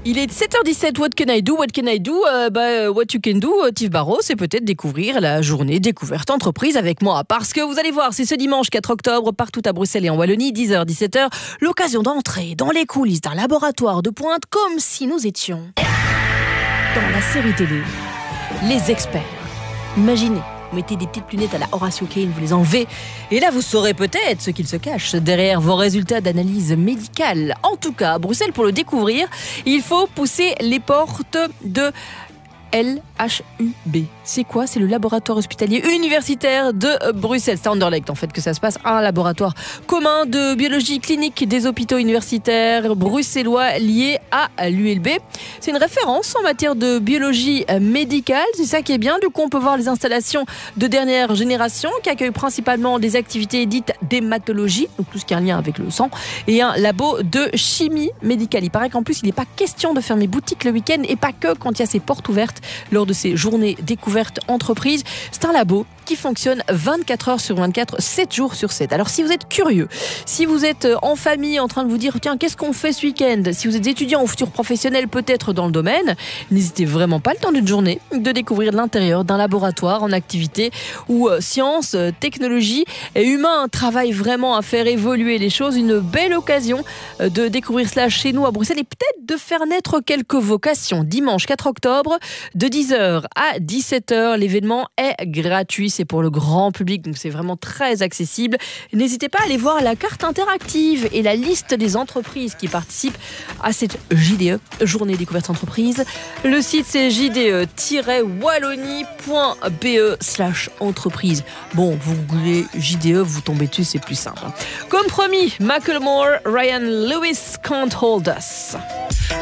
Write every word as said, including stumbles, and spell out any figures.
Il est sept heures dix-sept, what can I do, what can I do euh, bah, What you can do, Tiff Barrault, c'est peut-être découvrir la journée découverte entreprise avec moi. Parce que vous allez voir, c'est ce dimanche quatre octobre, partout à Bruxelles et en Wallonie, dix heures dix-sept heures, l'occasion d'entrer dans les coulisses d'un laboratoire de pointe comme si nous étions dans la série télé Les Experts. Imaginez, vous mettez des petites lunettes à la Horatio Caine, vous les enlevez, et là vous saurez peut-être ce qu'il se cache derrière vos résultats d'analyse médicale. En tout cas, à Bruxelles, pour le découvrir, il faut pousser les portes de L H U B. C'est quoi? C'est le laboratoire hospitalier universitaire de Bruxelles. C'est à Anderlecht en fait que ça se passe, un laboratoire commun de biologie clinique des hôpitaux universitaires bruxellois liés à l'U L B. C'est une référence en matière de biologie médicale, c'est ça qui est bien. Du coup, on peut voir les installations de dernière génération qui accueillent principalement des activités dites d'hématologie, donc tout ce qui a un lien avec le sang, et un labo de chimie médicale. Il paraît qu'en plus, il n'est pas question de fermer boutique le week-end et pas que quand il y a ces portes ouvertes lors de ces journées découvertes entreprises. C'est un labo qui fonctionne vingt-quatre heures sur vingt-quatre, sept jours sur sept. Alors si vous êtes curieux, si vous êtes en famille en train de vous dire tiens, qu'est-ce qu'on fait ce week-end, si vous êtes étudiant ou futur professionnel peut-être dans le domaine, n'hésitez vraiment pas le temps d'une journée de découvrir l'intérieur d'un laboratoire en activité où euh, science, euh, technologie et humain travaillent vraiment à faire évoluer les choses. Une belle occasion euh, de découvrir cela chez nous à Bruxelles et peut-être de faire naître quelques vocations. Dimanche quatre octobre, de dix heures à dix-sept heures, l'événement est gratuit. C'est pour le grand public, donc c'est vraiment très accessible. N'hésitez pas à aller voir la carte interactive et la liste des entreprises qui participent à cette J D E, Journée Découverte Entreprise. Le site, c'est j d e tiret wallonie point b e slash entreprise. Bon, vous googlez J D E, vous tombez dessus, c'est plus simple. Comme promis, Macklemore, Ryan Lewis, Can't Hold Us.